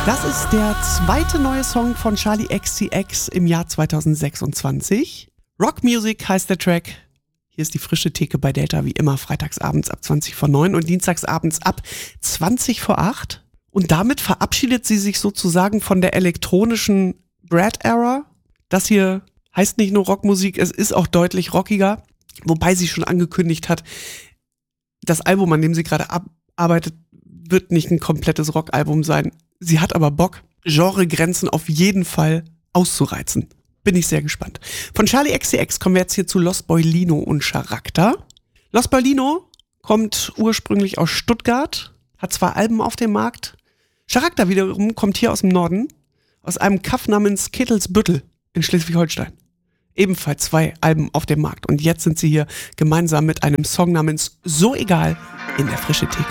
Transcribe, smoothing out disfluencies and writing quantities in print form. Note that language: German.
Das ist der zweite neue Song von Charli XCX im Jahr 2026. Rock Music heißt der Track. Hier ist die frische Theke bei Delta, wie immer freitagsabends ab 20:09 und dienstagsabends ab 20:08. Und damit verabschiedet sie sich sozusagen von der elektronischen Brad-Era. Das hier heißt nicht nur Rockmusik, es ist auch deutlich rockiger. Wobei sie schon angekündigt hat, das Album, an dem sie gerade arbeitet, wird nicht ein komplettes Rockalbum sein. Sie hat aber Bock, Genregrenzen auf jeden Fall auszureizen. Bin ich sehr gespannt. Von Charli XCX kommen wir jetzt hier zu Los Boy Lino und Charakter. Los Boy Lino kommt ursprünglich aus Stuttgart, hat 2 Alben auf dem Markt. Charakter wiederum kommt hier aus dem Norden, aus einem Kaff namens Kettelsbüttel in Schleswig-Holstein. Ebenfalls 2 Alben auf dem Markt. Und jetzt sind sie hier gemeinsam mit einem Song namens So Egal in der frische Theke.